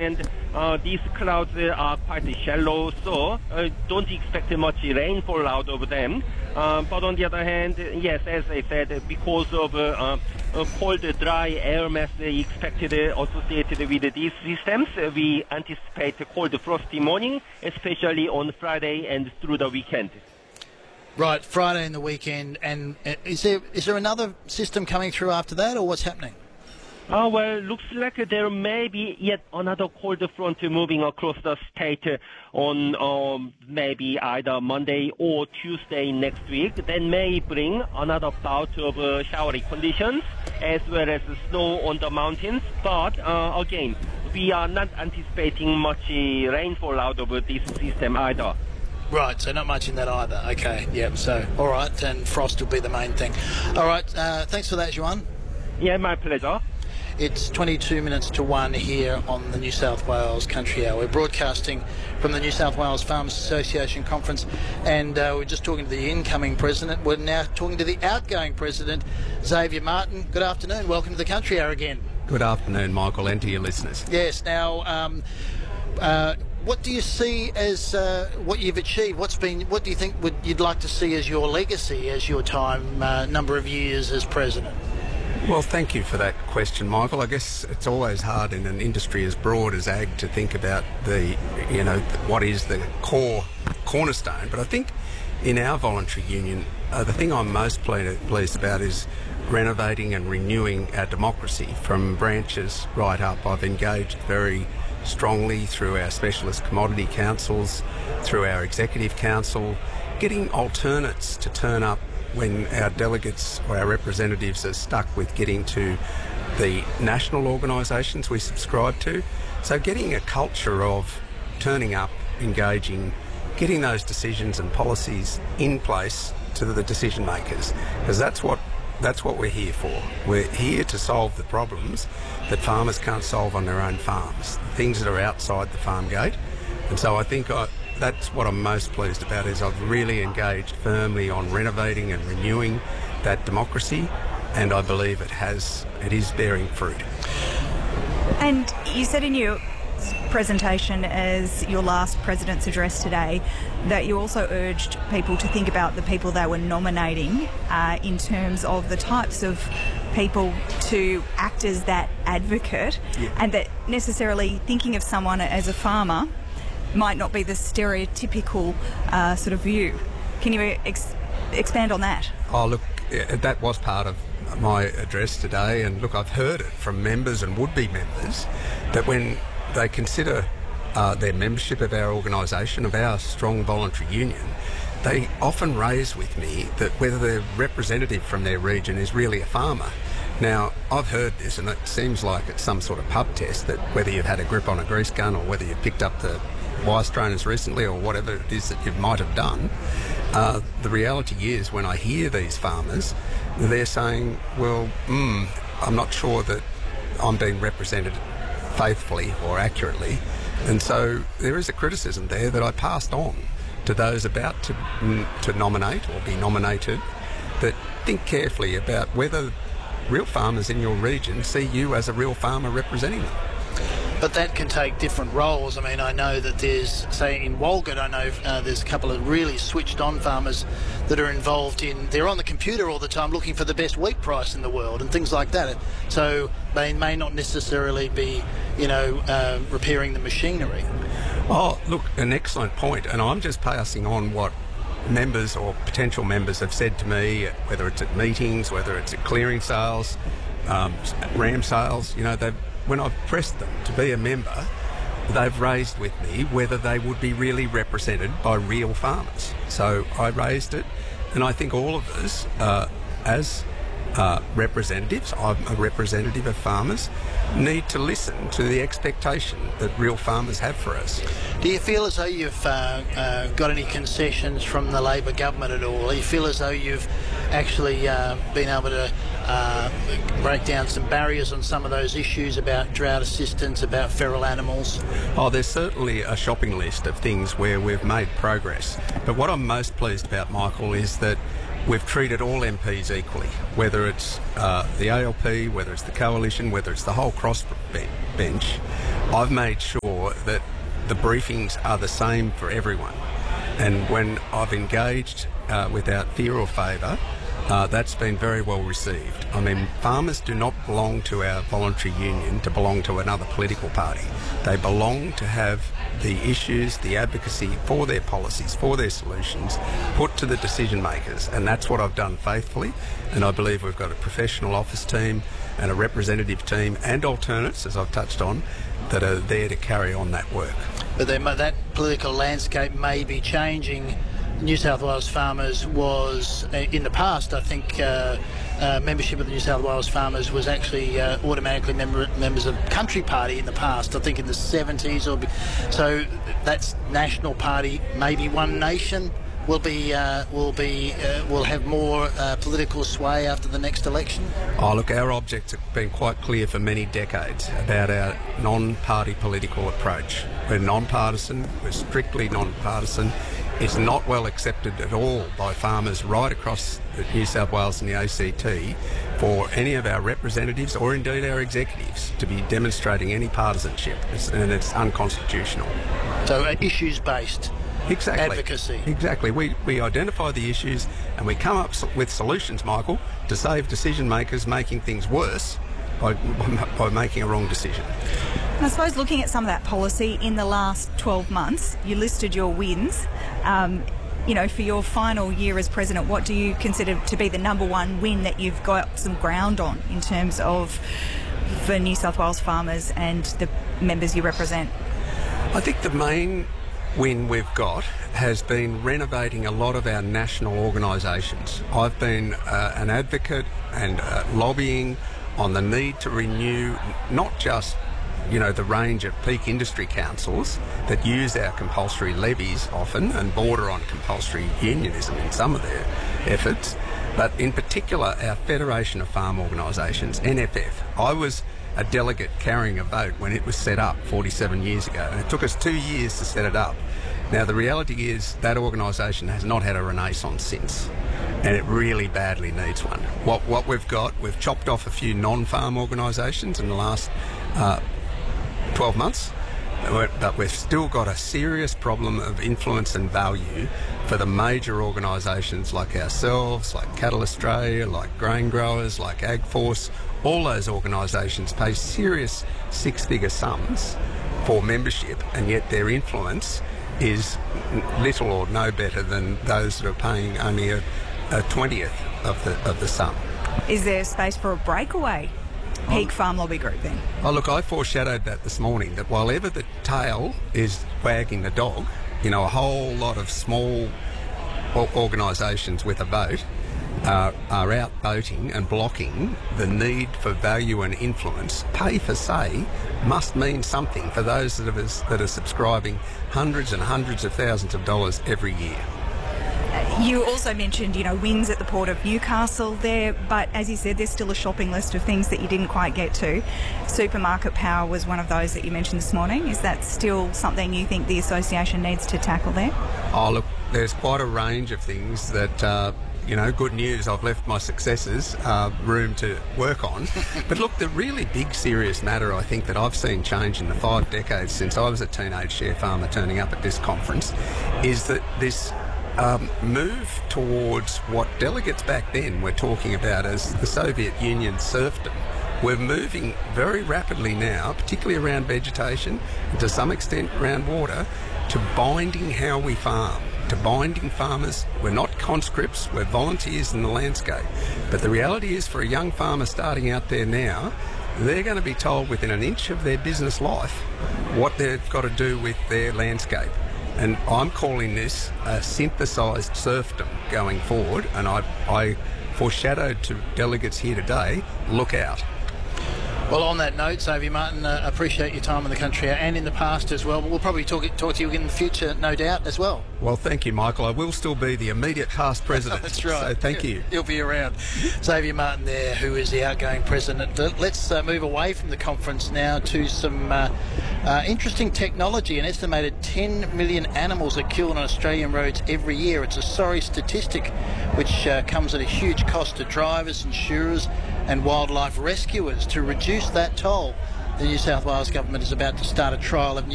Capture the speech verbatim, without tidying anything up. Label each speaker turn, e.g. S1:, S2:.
S1: hand, uh, these clouds uh, are quite shallow, so uh, don't expect much rainfall out of them. Uh, but on the other hand, yes, as I said, because of uh, uh, a cold, dry air mass expected uh, associated with these systems, uh, we anticipate a cold, frosty morning, especially on Friday and through the weekend.
S2: Right, Friday and the weekend, and uh, is there is there another system coming through after that, or what's happening?
S1: Oh, well, looks like there may be yet another cold front moving across the state on um, maybe either Monday or Tuesday next week. That may bring another bout of uh, showery conditions as well as snow on the mountains. But uh, again, we are not anticipating much uh, rainfall out of this system either.
S2: Right, so not much in that either. Okay, yep, so, all right, and frost will be the main thing. All right, uh, thanks for that, Juan.
S1: Yeah, my pleasure.
S2: It's twenty-two minutes to one here on the New South Wales Country Hour. We're broadcasting from the New South Wales Farmers Association conference, and uh, we're just talking to the incoming president. We're now talking to the outgoing president, Xavier Martin. Good afternoon. Welcome to the Country Hour again.
S3: Good afternoon, Michael, and to your listeners.
S2: Yes, now, um, uh, what do you see as uh, what you've achieved? What's been? What do you think would you'd like to see as your legacy, as your time, uh, number of years as president?
S3: Well, thank you for that question, Michael. I guess it's always hard in an industry as broad as ag to think about the, you know, what is the core cornerstone. But I think in our voluntary union, uh, the thing I'm most ple- pleased about is renovating and renewing our democracy from branches right up. I've engaged very strongly through our specialist commodity councils, through our executive council, getting alternates to turn up when our delegates or our representatives are stuck with getting to the national organisations we subscribe to. So getting a culture of turning up, engaging, getting those decisions and policies in place to the decision makers, because that's what that's what we're here for. We're here to solve the problems that farmers can't solve on their own farms, things that are outside the farm gate. And so I think I, that's what I'm most pleased about, is I've really engaged firmly on renovating and renewing that democracy, and I believe it has, it is bearing fruit.
S4: And you said in your presentation as your last president's address today that you also urged people to think about the people they were nominating uh, in terms of the types of people to act as that advocate, yeah. And that necessarily thinking of someone as a farmer might not be the stereotypical uh, sort of view. Can you ex- expand on that?
S3: Oh, look, that was part of my address today, and look, I've heard it from members and would-be members that when they consider uh, their membership of our organisation, of our strong voluntary union, they often raise with me that whether their representative from their region is really a farmer. Now, I've heard this, and it seems like it's some sort of pub test, that whether you've had a grip on a grease gun or whether you've picked up the wise trainers recently or whatever it is that you might have done, uh, the reality is when I hear these farmers, they're saying, well, mm, I'm not sure that I'm being represented faithfully or accurately. And so there is a criticism there that I passed on to those about to, to nominate or be nominated, that think carefully about whether real farmers in your region see you as a real farmer representing them.
S2: But that can take different roles. I mean, I know that there's, say, in Walgett, I know uh, there's a couple of really switched-on farmers that are involved in, they're on the computer all the time looking for the best wheat price in the world and things like that. So they may not necessarily be, you know, uh, repairing the machinery.
S3: Oh, look, an excellent point. And I'm just passing on what members or potential members have said to me, whether it's at meetings, whether it's at clearing sales, um, ram sales, you know, they've when I've pressed them to be a member, they've raised with me whether they would be really represented by real farmers. So I raised it, and I think all of us, uh, as uh, representatives, I'm a representative of farmers, need to listen to the expectation that real farmers have for us.
S2: Do you feel as though you've uh, uh, got any concessions from the Labor government at all? Do you feel as though you've actually uh, been able to uh, break down some barriers on some of those issues about drought assistance, about feral animals?
S3: Oh, there's certainly a shopping list of things where we've made progress. But what I'm most pleased about, Michael, is that we've treated all M Ps equally, whether it's uh, the A L P, whether it's the Coalition, whether it's the whole crossbench. I've made sure that the briefings are the same for everyone. And when I've engaged uh, without fear or favour, Uh, that's been very well received. I mean, farmers do not belong to our voluntary union to belong to another political party. They belong to have the issues, the advocacy for their policies, for their solutions, put to the decision makers. And that's what I've done faithfully. And I believe we've got a professional office team and a representative team and alternates, as I've touched on, that are there to carry on that work.
S2: But then that political landscape may be changing. New South Wales Farmers was, uh, in the past, I think, uh, uh, membership of the New South Wales Farmers was actually uh, automatically member, members of Country Party in the past, I think in the seventies. Or be, so that's National Party, maybe One Nation will be uh, will be uh, will have more uh, political sway after the next election.
S3: Oh, look, our objects have been quite clear for many decades about our non-party political approach. We're non-partisan, we're strictly non-partisan. It's not well accepted at all by farmers right across New South Wales and the A C T for any of our representatives or indeed our executives to be demonstrating any partisanship, it's, and it's unconstitutional.
S2: So uh, issues-based
S3: exactly.
S2: advocacy.
S3: Exactly. We, we identify the issues and we come up with solutions, Michael, to save decision makers making things worse by, by making a wrong decision.
S4: And I suppose looking at some of that policy in the last twelve months, you listed your wins. Um, you know, for your final year as president, what do you consider to be the number one win that you've got some ground on in terms of for New South Wales farmers and the members you represent?
S3: I think the main win we've got has been renovating a lot of our national organisations. I've been uh, an advocate and uh, lobbying on the need to renew not just you know, the range of peak industry councils that use our compulsory levies often and border on compulsory unionism in some of their efforts, but in particular our Federation of Farm Organisations, N F F. I was a delegate carrying a vote when it was set up forty-seven years ago, and it took us two years to set it up. Now, the reality is that organisation has not had a renaissance since, and it really badly needs one. What, what we've got, we've chopped off a few non-farm organisations in the last uh, twelve months, but we've still got a serious problem of influence and value for the major organisations like ourselves, like Cattle Australia, like grain growers, like AgForce. All those organisations pay serious six-figure sums for membership, and yet their influence is little or no better than those that are paying only a, a twentieth of the of the sum.
S4: Is there space for a breakaway peak farm lobby group then?
S3: Oh, look, I foreshadowed that this morning, that while ever the tail is wagging the dog, you know, a whole lot of small organisations with a vote uh, are out voting and blocking the need for value and influence. Pay for say must mean something for those that are, that are subscribing hundreds and hundreds of thousands of dollars every year.
S4: You also mentioned, you know, wins at the Port of Newcastle there, but as you said, there's still a shopping list of things that you didn't quite get to. Supermarket power was one of those that you mentioned this morning. Is that still something you think the association needs to tackle there?
S3: Oh, look, there's quite a range of things that, uh, you know, good news, I've left my successors uh, room to work on. But look, the really big serious matter I think that I've seen change in the five decades since I was a teenage share farmer turning up at this conference is that this Um, move towards what delegates back then were talking about as the Soviet Union serfdom. We're moving very rapidly now, particularly around vegetation and to some extent around water, to binding how we farm, to binding farmers. We're not conscripts, we're volunteers in the landscape. But the reality is, for a young farmer starting out there now, they're going to be told within an inch of their business life what they've got to do with their landscape. And I'm calling this a synthesised serfdom going forward, and I, I foreshadowed to delegates here today, look out.
S2: Well, on that note, Xavier Martin, uh, appreciate your time in the country and in the past as well. But we'll probably talk, talk to you again in the future, no doubt, as well.
S3: Well, thank you, Michael. I will still be the immediate past president.
S2: That's right.
S3: So thank you.
S2: He'll be around. Xavier Martin there, who is the outgoing president. Let's uh, move away from the conference now to some uh, Uh, interesting technology. An estimated ten million animals are killed on Australian roads every year. It's a sorry statistic which uh, comes at a huge cost to drivers, insurers and wildlife rescuers. To reduce that toll, the New South Wales government is about to start a trial of new